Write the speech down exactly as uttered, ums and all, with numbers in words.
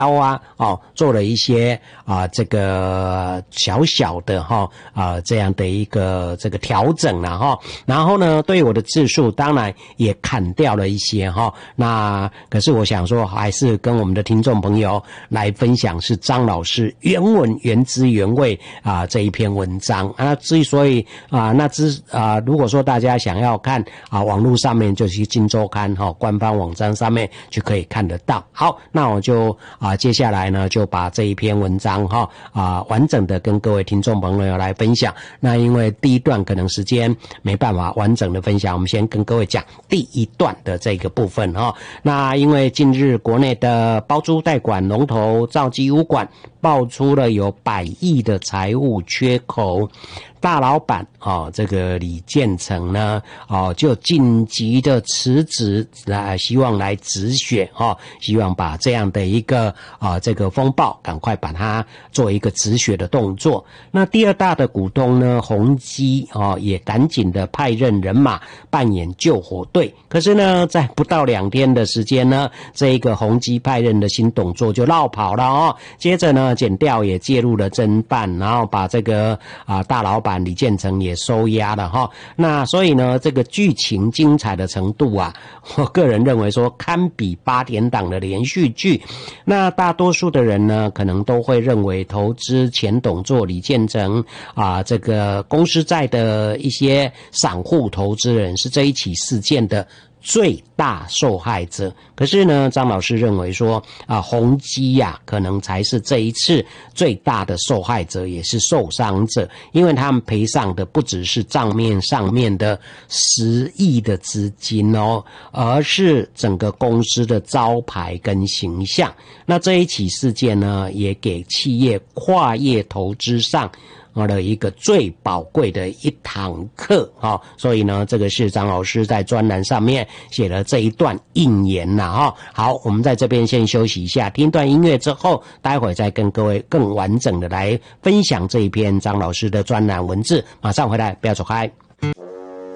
啊，哦，做了一些啊、呃、这个小小的哈啊、呃、这样的一个这个调整了哈，然后呢，对我的字数当然也砍掉了一些哈。那可是我想说，还是跟我们的听众朋友来分享是张老师原文原汁原味啊、呃、这一篇文章啊。之所以啊、呃、那之啊、呃、如果说大家想要看啊、呃、网络上面就去今周刊哈、哦、官方网站上面就可以看得到。好，那我就啊。接下来呢，就把这一篇文章哈啊完整的跟各位听众朋友来分享。那因为第一段可能时间没办法完整的分享，我们先跟各位讲第一段的这个部分哈。那因为近日国内的包租代管龙头兆基物管爆出了有百亿的财务缺口。大老板哦，这个李建成呢，哦，就紧急的辞职，来希望来止血哦，希望把这样的一个啊、呃、这个风暴赶快把它做一个止血的动作。那第二大的股东呢，宏基哦，也赶紧的派任人马扮演救火队。可是呢，在不到两天的时间呢，这一个宏基派任的新董座就落跑了哦。接着呢，检调也介入了侦办，然后把这个啊、呃、大老板李建成也收押了哈，那所以呢，这个剧情精彩的程度啊，我个人认为说堪比八点档的连续剧。那大多数的人呢，可能都会认为投资前董座李建成啊，这个公司债的一些散户投资人是这一起事件的最大受害者。可是呢，张老师认为说啊，宏基呀、啊，可能才是这一次最大的受害者，也是受伤者，因为他们赔上的不只是账面上面的十亿的资金哦，而是整个公司的招牌跟形象。那这一起事件呢，也给企业跨业投资上的一个最宝贵的一堂课啊、哦，所以呢，这个是张老师在专栏上面写了这一段引言呐哈。好，我们在这边先休息一下，听段音乐之后，待会再跟各位更完整的来分享这一篇张老师的专栏文字。马上回来，不要走开。